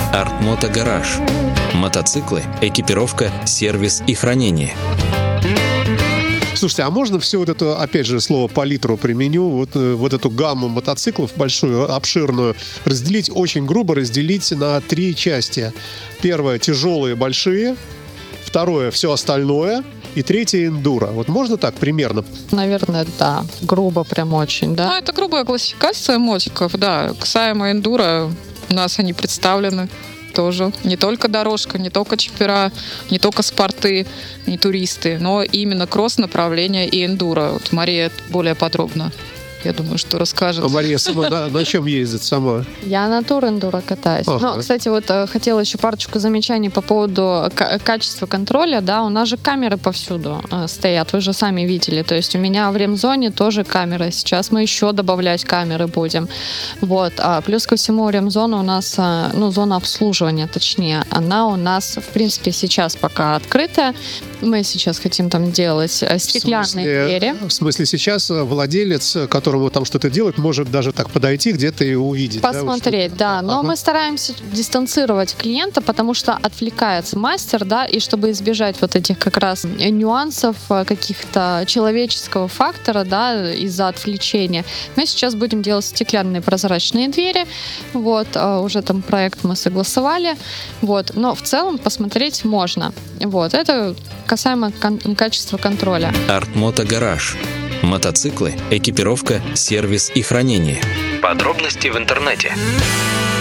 Артмото Гараж. Мотоциклы, экипировка, сервис и хранение. Слушайте, а можно все вот это, опять же, слово палитру применю, вот эту гамму мотоциклов большую, обширную, разделить, очень грубо разделить на 3 части. Первое — тяжелые, большие. Второе — все остальное. И третье — эндуро. Вот можно так примерно? Наверное, да. Грубо прям очень, да. Ну, это грубая классификация мотиков, да. Ксайма, эндуро, у нас они представлены тоже. Не только дорожка, не только чипера, не только спорты, не туристы, но именно кросс-направление и эндуро. Вот Мария более подробно, я думаю, что расскажет. А Мария сама на чем ездит сама? Я на тур-эндуро катаюсь. Ага. Ну, кстати, вот хотела еще парочку замечаний по поводу качества контроля, да, у нас же камеры повсюду стоят, вы же сами видели, то есть у меня в ремзоне тоже камеры, сейчас мы еще добавлять камеры будем, вот, а плюс ко всему ремзона у нас, ну, зона обслуживания, точнее, она у нас, в принципе, сейчас пока открытая, мы сейчас хотим там делать стеклянные двери. В смысле, сейчас владелец, которому там что-то делать, может даже так подойти где-то и увидеть. Посмотреть, да. Но Ага. мы стараемся дистанцировать клиента, потому что отвлекается мастер, да, и чтобы избежать вот этих как раз нюансов, каких-то человеческого фактора, да, из-за отвлечения, мы сейчас будем делать стеклянные прозрачные двери. Вот, уже там проект мы согласовали. Вот, но в целом посмотреть можно. Вот, это касаемо качества контроля. Артмото Гараж. Мотоциклы, экипировка, сервис и хранение. Подробности в интернете.